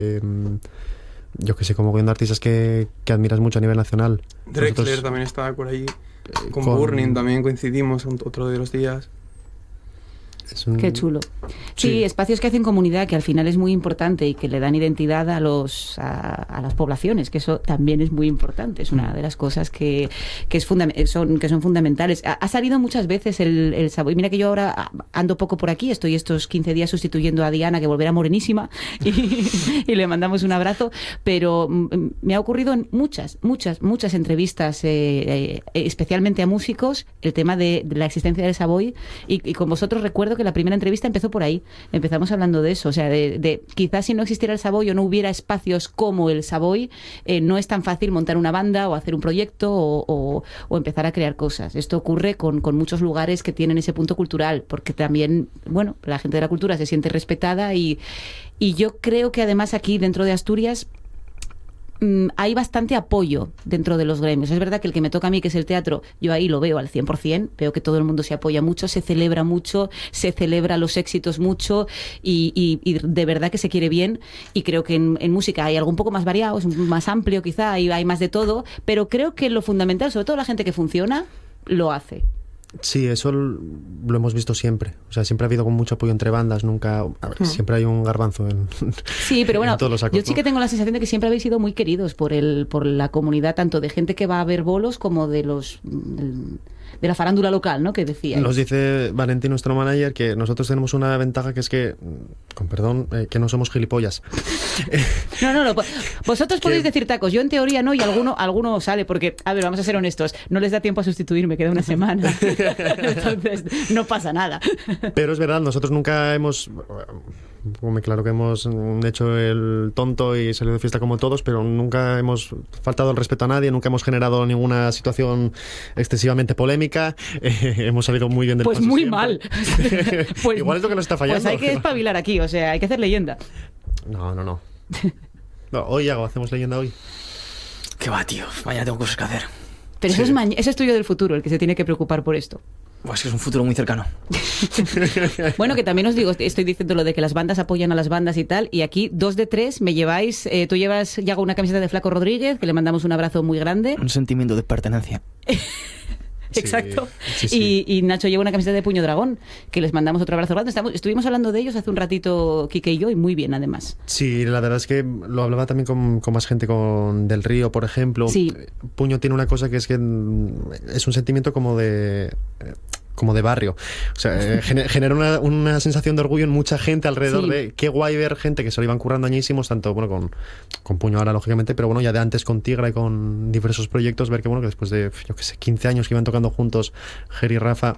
yo que sé, como viendo artistas que admiras mucho a nivel nacional. Drexler también estaba por ahí. Con Burning también coincidimos otro de los días. Qué chulo. Sí, espacios que hacen comunidad, que al final es muy importante y que le dan identidad a las poblaciones, que eso también es muy importante. Es una de las cosas que son fundamentales. Ha salido muchas veces el Savoy. Mira que yo ahora ando poco por aquí, estoy estos 15 días sustituyendo a Diana, que volverá morenísima, y le mandamos un abrazo, pero me ha ocurrido en muchas entrevistas, especialmente a músicos, el tema de la existencia del Savoy, y con vosotros recuerdo que la primera entrevista empezó por ahí. Empezamos hablando de eso, o sea, de quizás si no existiera el Savoy o no hubiera espacios como el Savoy, no es tan fácil montar una banda o hacer un proyecto o empezar a crear cosas. Esto ocurre con muchos lugares que tienen ese punto cultural, porque también, bueno, la gente de la cultura se siente respetada y yo creo que además aquí dentro de Asturias hay bastante apoyo dentro de los gremios. Es verdad que el que me toca a mí, que es el teatro, yo ahí lo veo al 100%, veo que todo el mundo se apoya mucho, se celebra los éxitos mucho y de verdad que se quiere bien, y creo que en música hay algo un poco más variado, es más amplio quizá, hay más de todo, pero creo que lo fundamental, sobre todo la gente que funciona, lo hace. Sí, eso lo hemos visto siempre. O sea, siempre ha habido con mucho apoyo entre bandas, nunca... A ver, siempre hay un garbanzo sí, pero bueno, todos los sacos, yo sí que tengo la sensación de que siempre habéis sido muy queridos por la comunidad, tanto de gente que va a ver bolos como de de la farándula local, ¿no? Que decía. Nos dice Valentín, nuestro manager, que nosotros tenemos una ventaja, que es que, con perdón, que no somos gilipollas. No, vosotros podéis decir tacos, yo en teoría no, y alguno sale, porque, a ver, vamos a ser honestos, no les da tiempo a sustituirme, queda una semana. Entonces, no pasa nada. Pero es verdad, nosotros nunca hemos... Claro que hemos hecho el tonto y salido de fiesta como todos, pero nunca hemos faltado el respeto a nadie, nunca hemos generado ninguna situación excesivamente polémica, hemos salido muy bien del paso. Pues muy siempre. Mal. Pues, igual es lo que nos está fallando. Pues hay que espabilar aquí, o sea, hay que hacer leyenda. No, hoy hacemos leyenda hoy. ¿Qué va, tío? Mañana tengo cosas que hacer. Pero sí. Eso es tuyo del futuro, el que se tiene que preocupar por esto. Pues que es un futuro muy cercano. Bueno, que también os digo, estoy diciendo lo de que las bandas apoyan a las bandas y tal, y aquí 2 de 3 me lleváis, tú llevas, Yago, una camiseta de Flaco Rodríguez, que le mandamos un abrazo muy grande. Un sentimiento de pertenencia. Exacto. Sí. Y Nacho lleva una camiseta de Puño Dragón, que les mandamos otro abrazo grande. Estuvimos hablando de ellos hace un ratito, Quique y yo, y muy bien además. Sí, la verdad es que lo hablaba también con más gente, con Del Río, por ejemplo. Sí. Puño tiene una cosa que es un sentimiento como de barrio. O sea, genera una sensación de orgullo en mucha gente alrededor. Sí. De qué guay ver gente que se lo iban currando añísimos, tanto con Puño ahora, lógicamente, pero bueno, ya de antes con Tigra y con diversos proyectos, ver que que después de, 15 años que iban tocando juntos, Jerry y Rafa,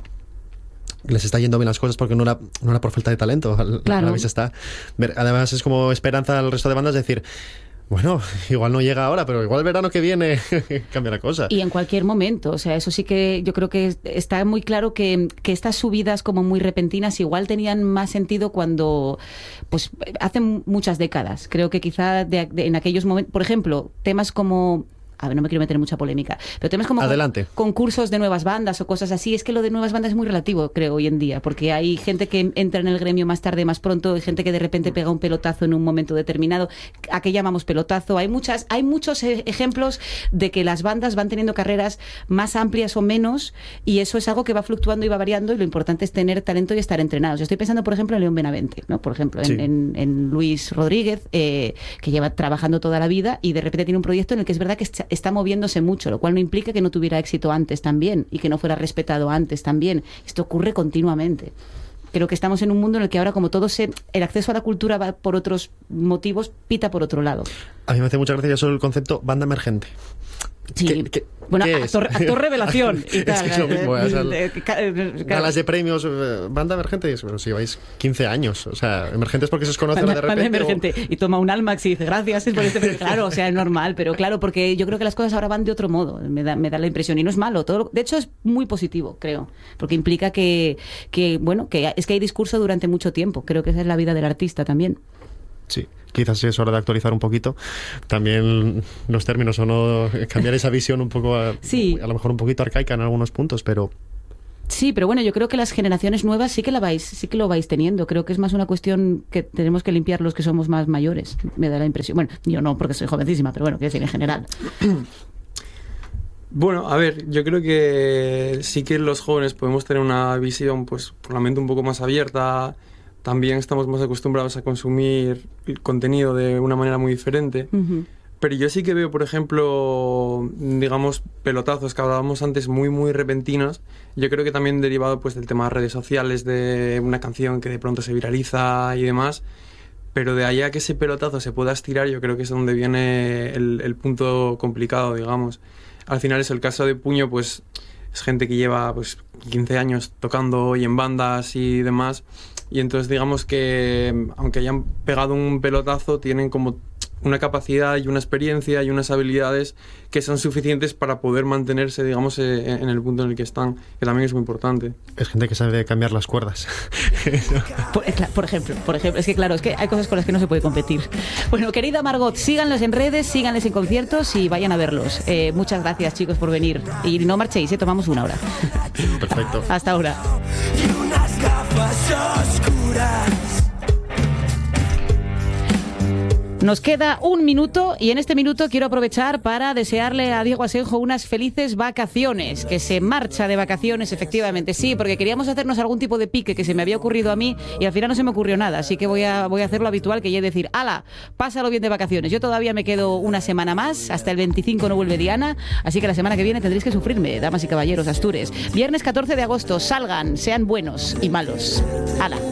les está yendo bien las cosas, porque no era por falta de talento. Claro. A la vez está. Además es como esperanza al resto de bandas decir... Bueno, igual no llega ahora, pero igual el verano que viene cambia la cosa. Y en cualquier momento, o sea, eso sí que yo creo que está muy claro que estas subidas como muy repentinas igual tenían más sentido cuando, pues, hace muchas décadas. Creo que quizá en aquellos momentos, por ejemplo, temas como... A ver, no me quiero meter en mucha polémica, pero temas como concursos de nuevas bandas o cosas así, es que lo de nuevas bandas es muy relativo, creo, hoy en día, porque hay gente que entra en el gremio más tarde, más pronto, hay gente que de repente pega un pelotazo en un momento determinado, ¿a qué llamamos pelotazo? Hay muchos ejemplos de que las bandas van teniendo carreras más amplias o menos, y eso es algo que va fluctuando y va variando, y lo importante es tener talento y estar entrenados. Yo estoy pensando, por ejemplo, en León Benavente, ¿no? Por ejemplo, sí. en Luis Rodríguez, que lleva trabajando toda la vida y de repente tiene un proyecto en el que es verdad que está moviéndose mucho, lo cual no implica que no tuviera éxito antes también y que no fuera respetado antes también. Esto ocurre continuamente. Creo que estamos en un mundo en el que ahora, como todo el acceso a la cultura va por otros motivos, pita por otro lado. A mí me hace mucha gracia solo el concepto banda emergente. Sí, bueno, actor revelación y tal. Es que es lo mismo, galas de premios, banda emergente, pero si lleváis 15 años, o sea, emergentes porque se os conoce de repente. Banda emergente, y toma un Almax y dice gracias por este premio. Claro, o sea, es normal, pero claro, porque yo creo que las cosas ahora van de otro modo, me da la impresión, y no es malo, de hecho es muy positivo, creo, porque implica que es que hay discurso durante mucho tiempo, creo que esa es la vida del artista también. Sí, quizás es hora de actualizar un poquito también los términos, o no cambiar esa visión un poco, sí, a lo mejor un poquito arcaica en algunos puntos, pero Sí, pero bueno, yo creo que las generaciones nuevas sí que lo vais teniendo. Creo que es más una cuestión que tenemos que limpiar los que somos más mayores, me da la impresión. Bueno, yo no, porque soy jovencísima, pero bueno, quiero decir, en general. Bueno, a ver, yo creo que sí que los jóvenes podemos tener una visión, pues, por la mente un poco más abierta. También estamos más acostumbrados a consumir el contenido de una manera muy diferente. Uh-huh. Pero yo sí que veo, por ejemplo, digamos, pelotazos que hablábamos antes muy, muy repentinos. Yo creo que también derivado pues del tema de redes sociales, de una canción que de pronto se viraliza y demás. Pero de ahí a que ese pelotazo se pueda estirar, yo creo que es donde viene el punto complicado, digamos. Al final es el caso de Puño, pues es gente que lleva pues 15 años tocando y en bandas y demás. Y entonces digamos que, aunque hayan pegado un pelotazo, tienen como una capacidad y una experiencia y unas habilidades que son suficientes para poder mantenerse, digamos, en el punto en el que están, que también es muy importante. Es gente que sabe cambiar las cuerdas. Por ejemplo, es que claro, es que hay cosas con las que no se puede competir. Bueno, querida Margot, síganlos en redes, síganles en conciertos y vayan a verlos. Muchas gracias, chicos, por venir. Y no marchéis, tomamos una hora. Perfecto. Hasta ahora. Y unas gafas oscuras. Nos queda un minuto y en este minuto quiero aprovechar para desearle a Diego Asenjo unas felices vacaciones, que se marcha de vacaciones, efectivamente, sí, porque queríamos hacernos algún tipo de pique que se me había ocurrido a mí y al final no se me ocurrió nada, así que voy a hacer lo habitual, que es decir, ¡hala! Pásalo bien de vacaciones. Yo todavía me quedo una semana más, hasta el 25 no vuelve Diana, así que la semana que viene tendréis que sufrirme, damas y caballeros, Astures. Viernes 14 de agosto, salgan, sean buenos y malos. ¡Hala!